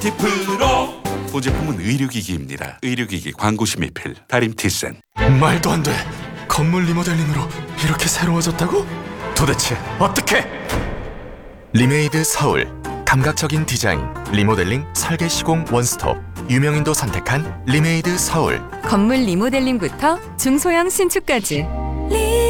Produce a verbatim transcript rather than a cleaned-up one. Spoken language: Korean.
티프로. 본 제품은 의료기기입니다. 의료기기 광고 심의필 다림티센. 말도 안 돼. 건물 리모델링으로 이렇게 새로워졌다고? 도대체 어떻게? 리메이드 서울. 감각적인 디자인, 리모델링, 설계 시공 원스톱. 유명인도 선택한 리메이드 서울. 건물 리모델링부터 중소형 신축까지